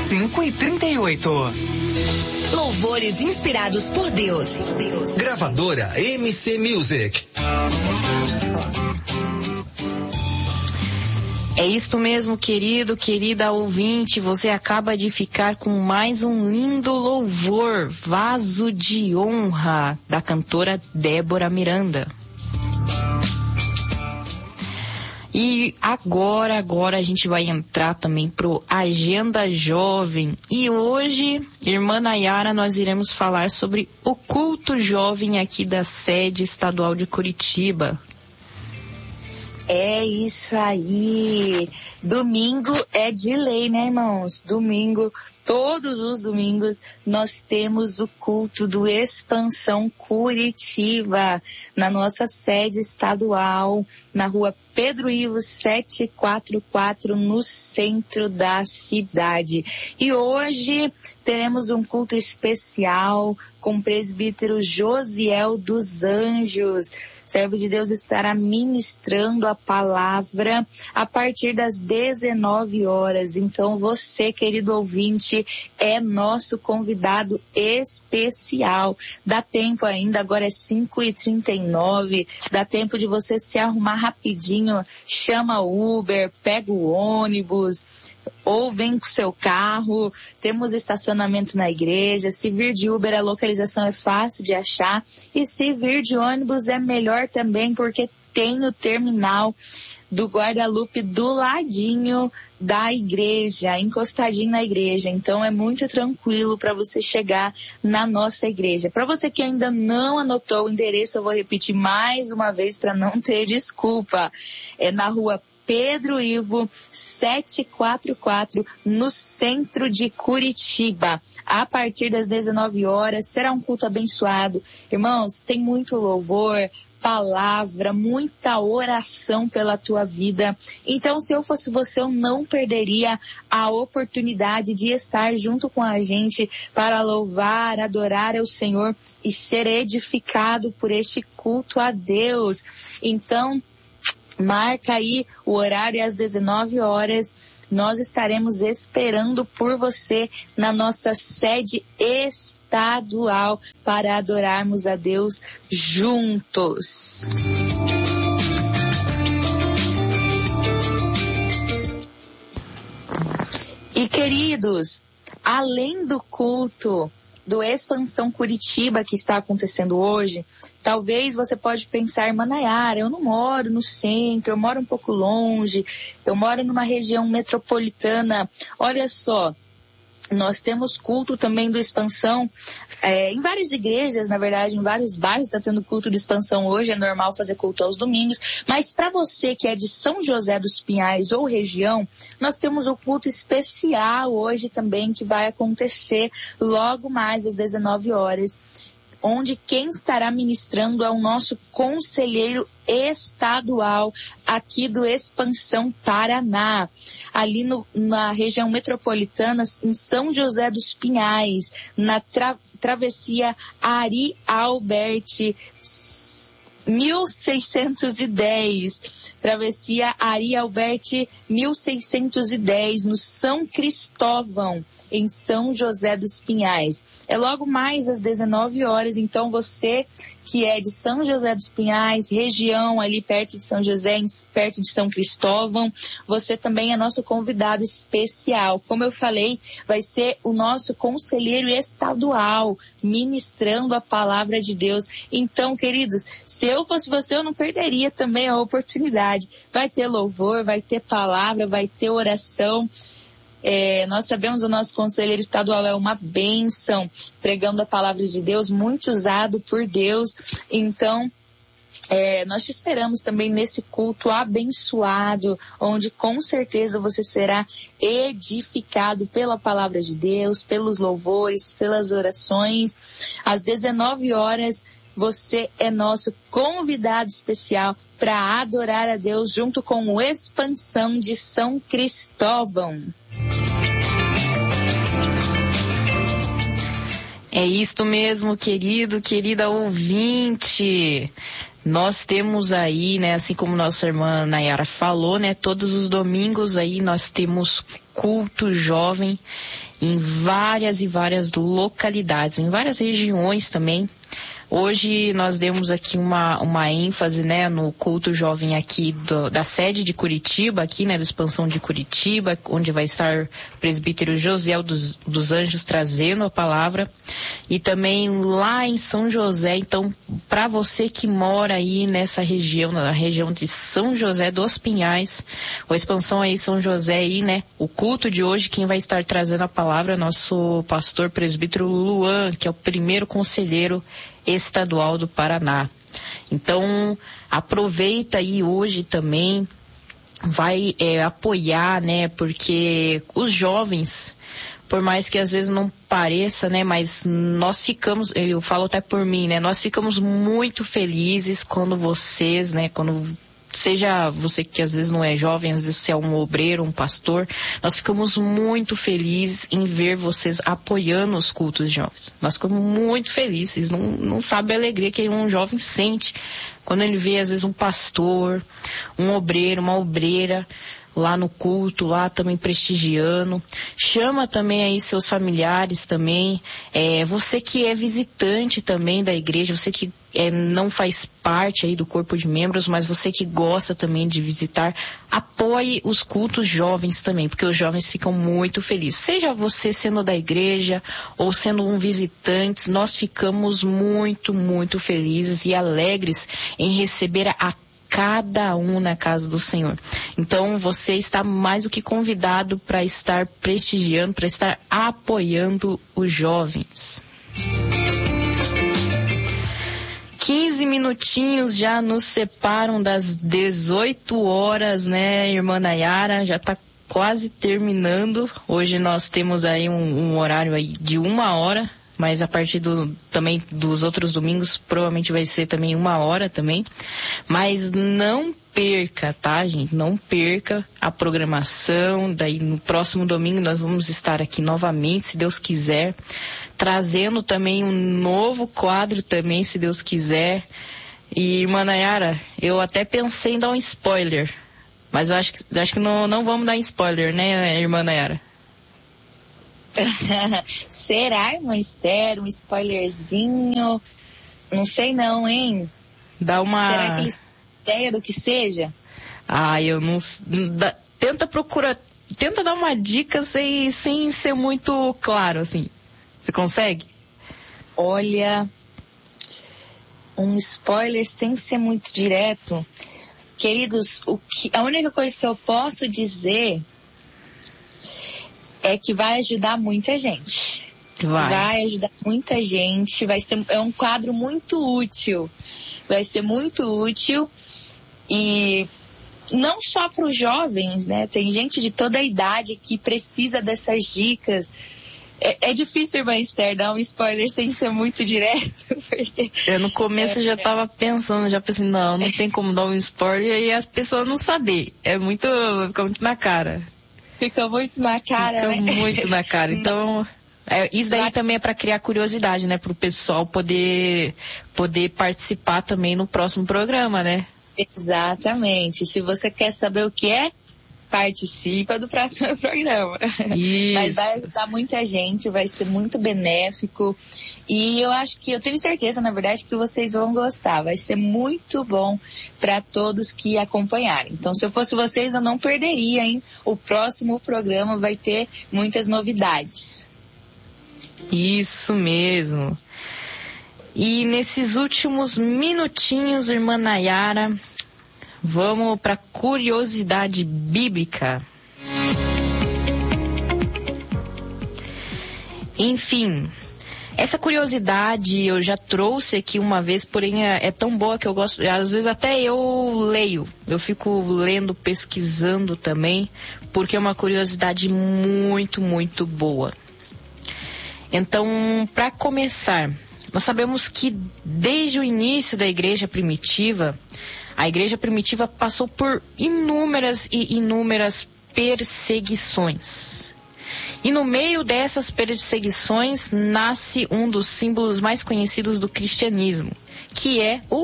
5h38. Louvores inspirados por Deus. Gravadora MC Music. É isto mesmo, querido, querida ouvinte. Você acaba de ficar com mais um lindo louvor, Vaso de Honra, da cantora Débora Miranda. E agora a gente vai entrar também pro Agenda Jovem. E hoje, irmã Nayara, nós iremos falar sobre o culto jovem aqui da sede estadual de Curitiba. É isso aí. Domingo é de lei, né, irmãos? Domingo, todos os domingos, nós temos o culto do Expansão Curitiba, na nossa sede estadual, na rua Pedro Ivo 744, no centro da cidade. E hoje teremos um culto especial com o presbítero Josiel dos Anjos. Servo de Deus estará ministrando a palavra a partir das 19 horas. Então você, querido ouvinte, é nosso convidado especial. Dá tempo ainda, agora é 5h39, dá tempo de você se arrumar rapidinho, chama o Uber, pega o ônibus, ou vem com seu carro. Temos estacionamento na igreja. Se vir de Uber, a localização é fácil de achar. E se vir de ônibus é melhor também, porque tem o terminal do Guadalupe do ladinho da igreja, encostadinho na igreja. Então é muito tranquilo para você chegar na nossa igreja. Para você que ainda não anotou o endereço, eu vou repetir mais uma vez para não ter desculpa. É na rua Pedro Ivo 744, no centro de Curitiba. A partir das 19 horas, será um culto abençoado. Irmãos, tem muito louvor, palavra, muita oração pela tua vida. Então, se eu fosse você, eu não perderia a oportunidade de estar junto com a gente para louvar, adorar ao Senhor e ser edificado por este culto a Deus. Então, marca aí o horário às 19 horas. Nós estaremos esperando por você na nossa sede estadual para adorarmos a Deus juntos. E queridos, além do culto do Expansão Curitiba que está acontecendo hoje, talvez você pode pensar, irmã Nayara, eu não moro no centro, eu moro um pouco longe, eu moro numa região metropolitana. Olha só, nós temos culto também do Expansão, em várias igrejas, na verdade, em vários bairros está tendo culto de expansão hoje, é normal fazer culto aos domingos, mas para você que é de São José dos Pinhais ou região, nós temos o culto especial hoje também, que vai acontecer logo mais às 19 horas, onde quem estará ministrando é o nosso conselheiro estadual aqui do Expansão Paraná, ali na região metropolitana, em São José dos Pinhais, na travessia Ari Albert 1610, travessia Ari Albert 1610, no São Cristóvão, em São José dos Pinhais. É logo mais às 19 horas, então você que é de São José dos Pinhais, região ali perto de São José, perto de São Cristóvão, você também é nosso convidado especial. Como eu falei, vai ser o nosso conselheiro estadual ministrando a palavra de Deus. Então, queridos, se eu fosse você, eu não perderia também a oportunidade. Vai ter louvor, vai ter palavra, vai ter oração. Nós sabemos o nosso conselheiro estadual é uma bênção, pregando a palavra de Deus, muito usado por Deus. Então, nós te esperamos também nesse culto abençoado, onde com certeza você será edificado pela palavra de Deus, pelos louvores, pelas orações. Às 19 horas, você é nosso convidado especial para adorar a Deus junto com o Expansão de São Cristóvão. É isto mesmo, querido, querida ouvinte. Nós temos aí, né, assim como nossa irmã Nayara falou, né, todos os domingos aí nós temos culto jovem em várias e várias localidades, em várias regiões também. Hoje nós demos aqui uma ênfase, né, no culto jovem aqui da sede de Curitiba, aqui, né, da expansão de Curitiba, onde vai estar o presbítero Josiel dos Anjos trazendo a palavra, e também lá em São José. Então, para você que mora aí nessa região, na região de São José dos Pinhais, a expansão aí São José aí, né, o culto de hoje, quem vai estar trazendo a palavra é nosso pastor presbítero Luan, que é o primeiro conselheiro estadual do Paraná. Então, aproveita aí hoje também, vai apoiar, né, porque os jovens, por mais que às vezes não pareça, né, mas nós ficamos, eu falo até por mim, né, nós ficamos muito felizes quando vocês, né, seja você que às vezes não é jovem, às vezes você é um obreiro, um pastor, nós ficamos muito felizes em ver vocês apoiando os cultos jovens. Nós ficamos muito felizes, não sabe a alegria que um jovem sente quando ele vê às vezes um pastor, um obreiro, uma obreira lá no culto, lá também prestigiando. Chama também aí seus familiares também, você que é visitante também da igreja, você que não faz parte aí do corpo de membros, mas você que gosta também de visitar, apoie os cultos jovens também, porque os jovens ficam muito felizes. Seja você sendo da igreja ou sendo um visitante, nós ficamos muito, muito felizes e alegres em receber a cada um na casa do Senhor. Então você está mais do que convidado para estar prestigiando, para estar apoiando os jovens. 15 minutinhos já nos separam das 18 horas, né, irmã Nayara? Já está quase terminando. Hoje nós temos aí um horário aí de 1 hora, mas a partir também dos outros domingos provavelmente vai ser também 1 hora também. Mas não perca, tá, gente? Não perca a programação. Daí no próximo domingo nós vamos estar aqui novamente, se Deus quiser, trazendo também um novo quadro também, se Deus quiser. E, irmã Nayara, eu até pensei em dar um spoiler, mas eu acho que não vamos dar spoiler, né, irmã Nayara? Será, irmã Esther? Um spoilerzinho? Não sei não, hein? Dá uma... Será que eles têm ideia do que seja? Eu não... Tenta dar uma dica sem ser muito claro, assim. Você consegue? Olha, um spoiler sem ser muito direto. Queridos, a única coisa que eu posso dizer é que vai ajudar muita gente. Vai ajudar muita gente. É um quadro muito útil. Vai ser muito útil. E não só para os jovens, né? Tem gente de toda a idade que precisa dessas dicas. É difícil, irmã Esther, dar um spoiler sem ser muito direto. Porque eu no começo já estava pensando, não tem como dar um spoiler e as pessoas não saber. Fica muito na cara. Fica muito na cara, né? Fica muito na cara. Então, isso daí também é para criar curiosidade, né? Para o pessoal poder participar também no próximo programa, né? Exatamente. Se você quer saber o que é, participa do próximo programa. Isso. Mas vai ajudar muita gente, vai ser muito benéfico. E eu tenho certeza, na verdade, que vocês vão gostar. Vai ser muito bom para todos que acompanharem. Então, se eu fosse vocês, eu não perderia, hein? O próximo programa vai ter muitas novidades. Isso mesmo. E nesses últimos minutinhos, irmã Nayara, vamos para curiosidade bíblica. Enfim, essa curiosidade eu já trouxe aqui uma vez, porém é tão boa que eu gosto, às vezes até eu leio. Eu fico lendo, pesquisando também, porque é uma curiosidade muito, muito boa. Então, para começar, nós sabemos que desde o início da igreja primitiva, a igreja primitiva passou por inúmeras e inúmeras perseguições. E no meio dessas perseguições nasce um dos símbolos mais conhecidos do cristianismo, que é o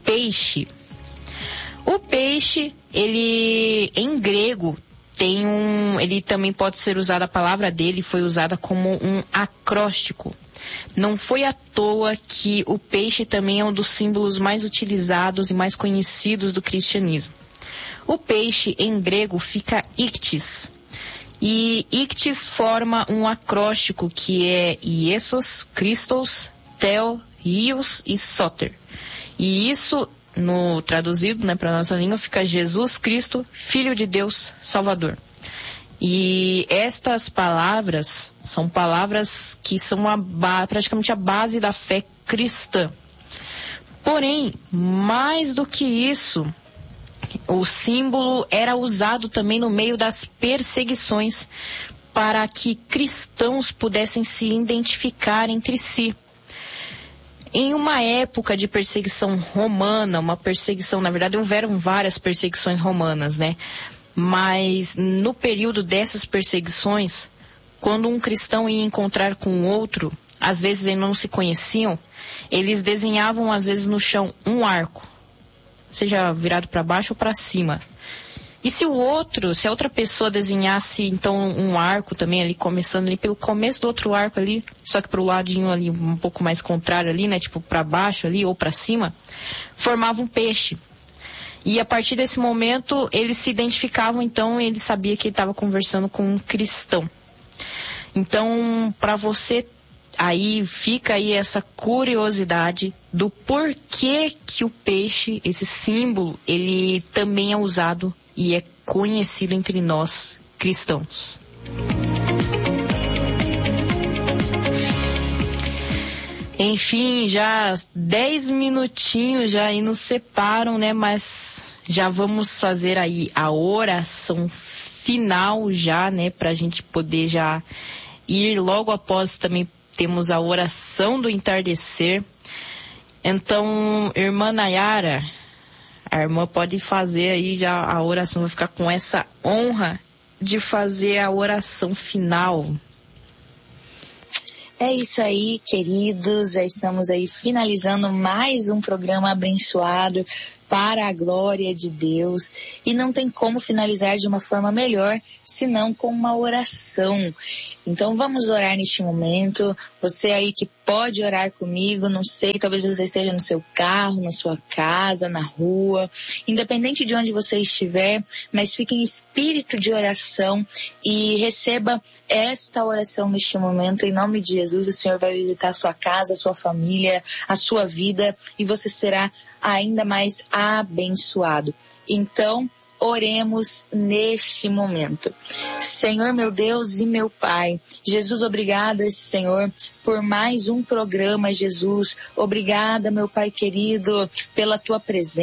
peixe. O peixe, ele em grego ele também pode ser usado, a palavra dele foi usada como um acróstico. Não foi à toa que o peixe também é um dos símbolos mais utilizados e mais conhecidos do cristianismo. O peixe em grego fica ictis. E ictis forma um acróstico que é Iesos, Christos, Theo, Ios e Soter. E isso, no traduzido, né, para nossa língua, fica Jesus Cristo, Filho de Deus, Salvador. E estas palavras são palavras que são praticamente a base da fé cristã. Porém, mais do que isso, o símbolo era usado também no meio das perseguições para que cristãos pudessem se identificar entre si. Em uma época de perseguição romana, na verdade houveram várias perseguições romanas, né? Mas no período dessas perseguições, quando um cristão ia encontrar com outro, às vezes eles não se conheciam, eles desenhavam às vezes no chão um arco, seja virado para baixo ou para cima. E se a outra pessoa desenhasse então um arco também ali, começando ali pelo começo do outro arco ali, só que pro ladinho ali um pouco mais contrário ali, né, tipo para baixo ali ou para cima, formava um peixe. E a partir desse momento eles se identificavam, então ele sabia que ele estava conversando com um cristão. Então, para você aí fica aí essa curiosidade do porquê que o peixe, esse símbolo, ele também é usado e é conhecido entre nós cristãos. Enfim, já 10 minutinhos já aí nos separam, né? Mas já vamos fazer aí a oração final já, né? Pra gente poder já ir logo após também temos a oração do entardecer. Então, irmã Nayara, a irmã pode fazer aí já a oração, vai ficar com essa honra de fazer a oração final. É isso aí, queridos, já estamos aí finalizando mais um programa abençoado para a glória de Deus. E não tem como finalizar de uma forma melhor, senão com uma oração. Então vamos orar neste momento. Você aí que pode orar comigo, não sei, talvez você esteja no seu carro, na sua casa, na rua, independente de onde você estiver, mas fique em espírito de oração e receba esta oração neste momento. Em nome de Jesus, o Senhor vai visitar a sua casa, a sua família, a sua vida, e você será ainda mais abençoado. Então, oremos neste momento. Senhor, meu Deus e meu Pai, Jesus, obrigada, Senhor, por mais um programa, Jesus. Obrigada, meu Pai querido, pela tua presença.